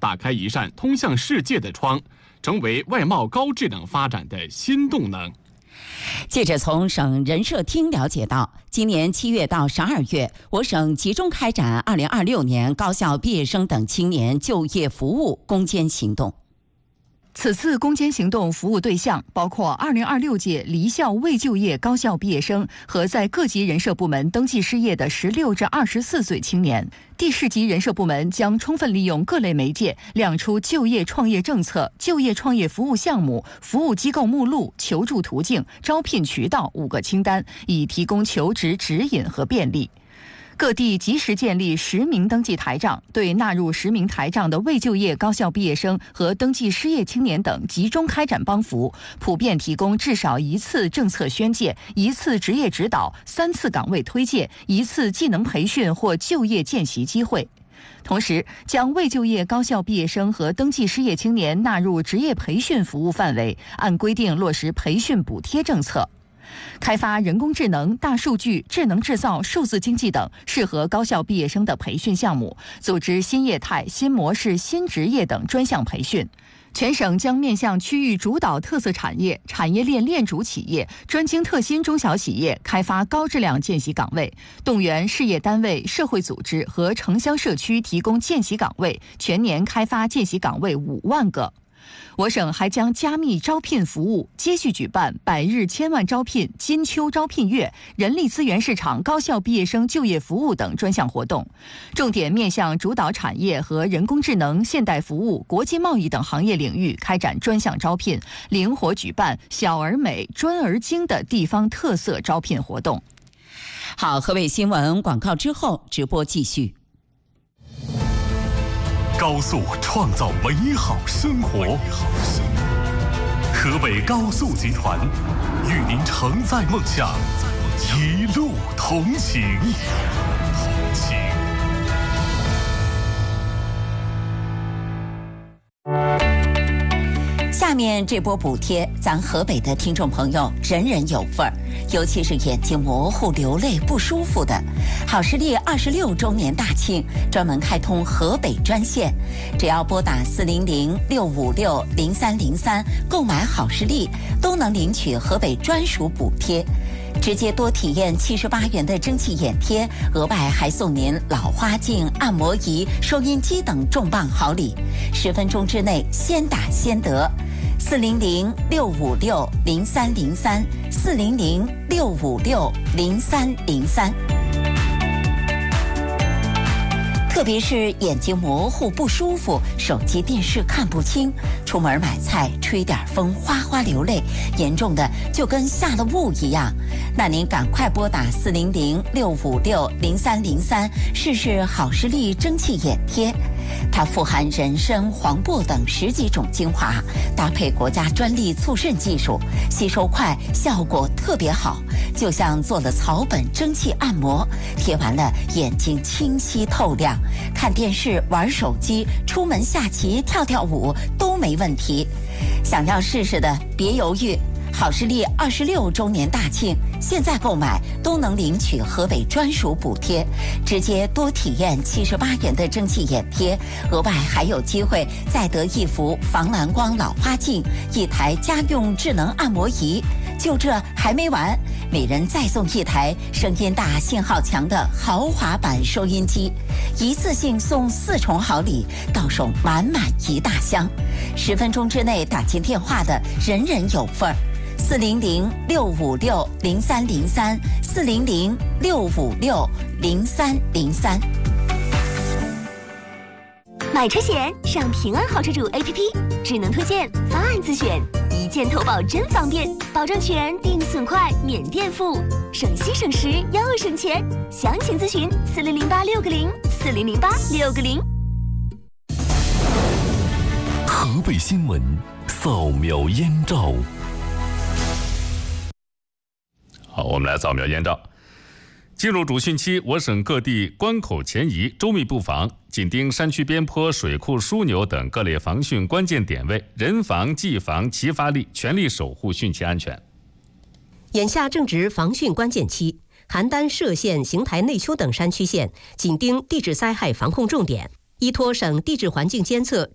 打开一扇通向世界的窗，成为外贸高智能发展的新动能。 记者从省人社厅了解到，今年7月到12月，我省集中开展2026年高校毕业生等青年就业服务攻坚行动。 此次攻坚行动服务对象包括2026届离校未就业高校毕业生和在各级人社部门登记失业的16至24岁青年。地市级人社部门将充分利用各类媒介，亮出就业创业政策、就业创业服务项目、服务机构目录、求助途径、招聘渠道5个清单，以提供求职指引和便利。各地及时建立实名登记台账，对纳入实名台账的未就业高校毕业生和登记失业青年等集中开展帮扶，普遍提供至少1次政策宣介、1次职业指导、3次岗位推介、1次技能培训或就业见习机会。同时，将未就业高校毕业生和登记失业青年纳入职业培训服务范围，按规定落实培训补贴政策。开发人工智能、大数据、智能制造、数字经济等适合高校毕业生的培训项目，组织新业态、新模式、新职业等专项培训。全省将面向区域主导特色产业、产业链链主企业、专精特新中小企业开发高质量见习岗位，动员事业单位、社会组织和城乡社区提供见习岗位，全年开发见习岗位5万个。我省还将加密招聘服务，接续举办100日千万招聘、金秋招聘月、人力资源市场高校毕业生就业服务等专项活动，重点面向主导产业和人工智能、现代服务、国际贸易等行业领域开展专项招聘，灵活举办小而美、专而精的地方特色招聘活动。 好，河北新闻广告之后直播继续。 高速创造美好生活，河北高速集团与您承载梦想，一路同行。 下面这波补贴，咱河北的听众朋友人人有份儿，尤其是眼睛模糊、流泪不舒服的。好视力26周年大庆，专门开通河北专线，只要拨打400-656-0303购买好视力，都能领取河北专属补贴。直接多体验78元的蒸汽眼贴，额外还送您老花镜、按摩仪、收音机等重磅好礼，10分钟之内先打先得。400-656-0303，400-656-0303。特别是眼睛模糊不舒服，手机电视看不清，出门买菜吹点风哗哗流泪，严重的就跟下了雾一样，那您赶快拨打400-656-0303试试好视力蒸汽眼贴。它富含人参、黄柏等10几种精华，搭配国家专利促渗技术，吸收快，效果特别好，就像做了草本蒸汽按摩，贴完了眼睛清晰透亮，看电视、玩手机、出门下棋、跳跳舞都没问题。想要试试的别犹豫，好视力26周年大庆，现在购买都能领取河北专属补贴，直接多体验78元的蒸汽眼贴，额外还有机会再得1幅防蓝光老花镜、1台家用智能按摩仪。就这还没完，每人再送1台声音大、信号强的豪华版收音机，一次性送4重好礼，到手满满1大箱。10分钟之内打进电话的人人有份儿。400-656-0303，400-656-0303。 买车险上平安好车主 APP， 智能推荐，方案自选，一键投保真方便，保障全，定损快，免垫付，省心省时又省钱。详情咨询4008-660，4008-660。 河北新闻扫描燕赵。好，我们来扫描燕赵。进入主汛期，我省各地关口前移，周密布防，紧盯山区边坡、水库枢纽等各类防汛关键点位，人防、技防齐发力，全力守护汛期安全。 眼下正值防汛关键期，邯郸、歙县、邢台、内丘等山区县紧盯地质灾害防控重点，依托省地质环境监测